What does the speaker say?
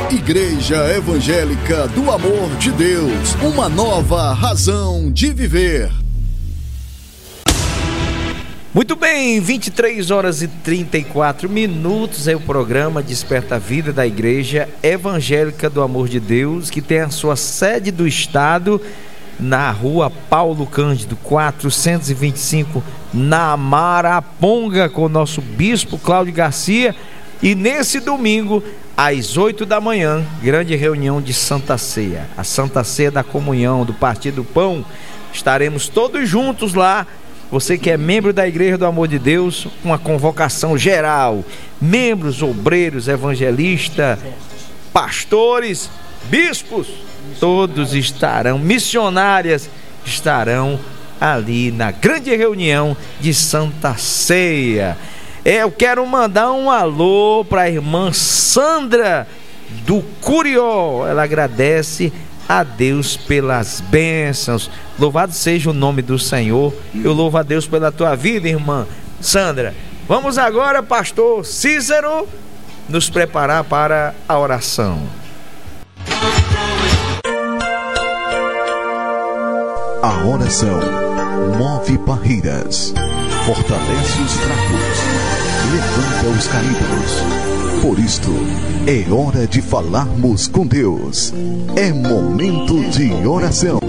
Igreja Evangélica do Amor de Deus, uma nova razão de viver. Muito bem, 23 horas e 34 minutos é o programa Desperta a Vida da Igreja Evangélica do Amor de Deus, que tem a sua sede do estado na rua Paulo Cândido 425, na Maraponga, com o nosso bispo Cláudio Garcia. E nesse domingo, às 8 da manhã, grande reunião de Santa Ceia, a Santa Ceia da Comunhão, do Partido Pão. Estaremos todos juntos lá. Você que é membro da Igreja do Amor de Deus, uma convocação geral, membros, obreiros, evangelistas, pastores, bispos, todos estarão, missionárias estarão ali na grande reunião de Santa Ceia. Eu quero mandar um alô para a irmã Sandra do Curió. Ela agradece a Deus pelas bênçãos. Louvado seja o nome do Senhor. Eu louvo a Deus pela tua vida, irmã Sandra. Vamos agora, pastor Cícero, nos preparar para a oração. A oração move barreiras, fortalece os fracos, levanta os caídos. Por isto, é hora de falarmos com Deus. É momento de oração.